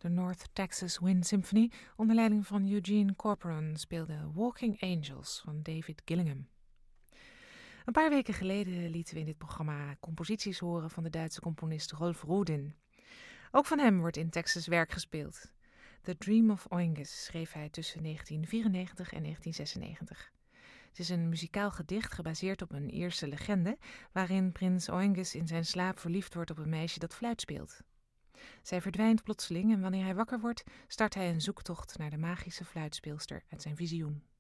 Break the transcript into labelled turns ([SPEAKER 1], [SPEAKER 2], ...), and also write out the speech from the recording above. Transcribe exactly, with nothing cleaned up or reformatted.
[SPEAKER 1] De North Texas Wind Symphony onder leiding van Eugene Corporon speelde Walking Angels van David Gillingham. Een paar weken geleden lieten we in dit programma composities horen van de Duitse componist Rolf Rudin. Ook van hem wordt in Texas werk gespeeld. The Dream of Oinges schreef hij tussen negentien vierennegentig en negentien zesennegentig. Het is een muzikaal gedicht gebaseerd op een Ierse legende, waarin prins Oinges in zijn slaap verliefd wordt op een meisje dat fluit speelt. Zij verdwijnt plotseling en wanneer hij wakker wordt, start hij een zoektocht naar de magische fluitspeelster uit zijn visioen.